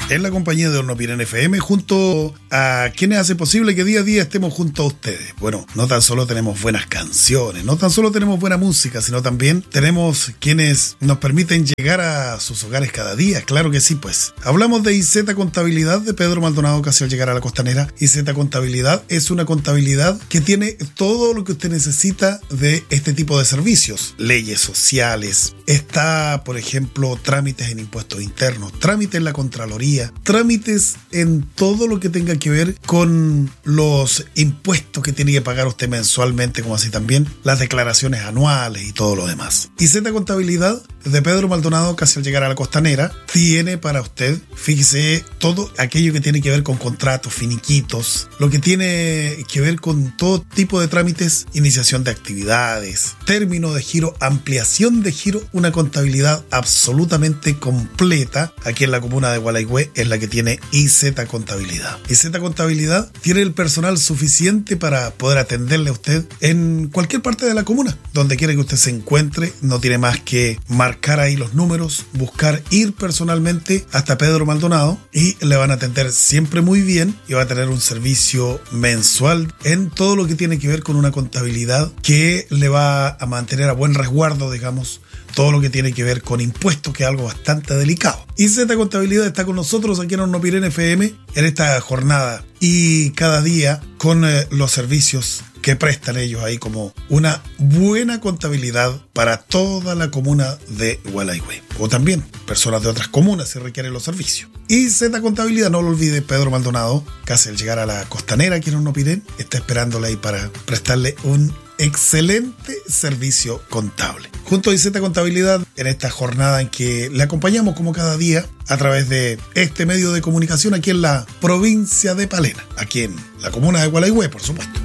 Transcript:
en la compañía de Hornopiren FM, junto a quienes hacen posible que día a día estemos junto a ustedes. Bueno, no tan solo tenemos buenas canciones, no tan solo tenemos buena música, sino también tenemos quienes nos permiten llegar a sus hogares cada día. Claro que sí, pues. Hablamos de IZ Contabilidad de Pedro Maldonado, casi al llegar a la Costanera. IZ Contabilidad es una contabilidad que tiene todo lo que usted necesita de este tipo de servicios. Leyes sociales, está, por ejemplo, trámites en impuestos internos, trámites en la Contraloría, trámites en todo lo que tenga que ver con los impuestos que tiene que pagar usted mensualmente, como así también las declaraciones anuales y todo lo demás. IZ Contabilidad de Pedro Maldonado, casi al llegar a la Costanera, tiene para usted, fíjese, todo aquello que tiene que ver con contratos, finiquitos, lo que tiene que ver con todo tipo de trámites, iniciación de actividades, término de giro, ampliación de giro, una contabilidad absolutamente completa. Aquí en la comuna de Gualeguay es la que tiene IZ Contabilidad. IZ Contabilidad tiene el personal suficiente para poder atenderle a usted en cualquier parte de la comuna, donde quiera que usted se encuentre. No tiene más que marcar ahí los números, buscar, ir personalmente hasta Pedro Maldonado y le van a atender siempre muy bien y va a tener un servicio mensual en todo lo que tiene que ver con una contabilidad que le va a mantener a buen resguardo, digamos, todo lo que tiene que ver con impuestos, que es algo bastante delicado. IZ Contabilidad está con nosotros aquí en Hornopiren FM en esta jornada y cada día con los servicios que prestan ellos ahí como una buena contabilidad para toda la comuna de Gualeguay. O también personas de otras comunas si requieren los servicios. IZ Contabilidad, no lo olvide, Pedro Maldonado, casi al llegar a la Costanera aquí en Hornopiren, está esperándole ahí para prestarle un excelente servicio contable. Junto a IZ Contabilidad, en esta jornada en que le acompañamos como cada día a través de este medio de comunicación aquí en la provincia de Palena, aquí en la comuna de Gualeguay, por supuesto.